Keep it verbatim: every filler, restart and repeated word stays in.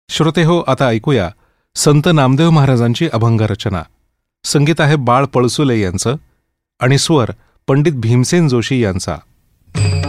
श्रोते हो, आता ऐकूया संत नामदेव महाराजांची अभंग रचना. संगीत आहे बाळ पळसुले यांचं आणि स्वर पंडित भीमसेन जोशी यांचा.